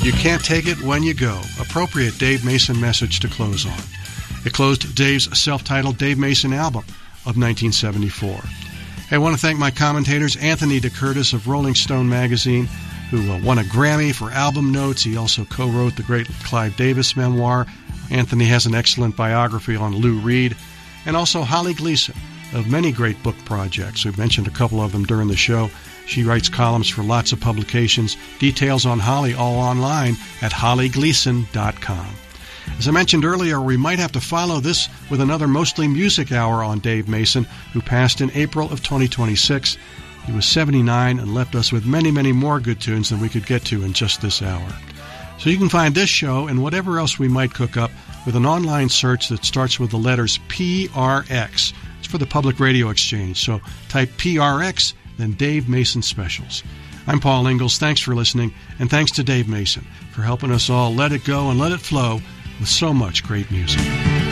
You Can't Take It When You Go. Appropriate Dave Mason message to close on. It closed Dave's self-titled Dave Mason album of 1974. I want to thank my commentators, Anthony DeCurtis of Rolling Stone magazine, who won a Grammy for album notes. He also co-wrote the great Clive Davis memoir. Anthony has an excellent biography on Lou Reed. And also Holly Gleason of many great book projects. We've mentioned a couple of them during the show. She writes columns for lots of publications. Details on Holly all online at hollygleason.com. As I mentioned earlier, we might have to follow this with another mostly music hour on Dave Mason, who passed in April of 2026. He was 79 and left us with many, many more good tunes than we could get to in just this hour. So you can find this show and whatever else we might cook up with an online search that starts with the letters PRX. It's for the Public Radio Exchange, so type PRX, then Dave Mason Specials. I'm Paul Ingalls. Thanks for listening, and thanks to Dave Mason for helping us all let it go and let it flow with so much great music.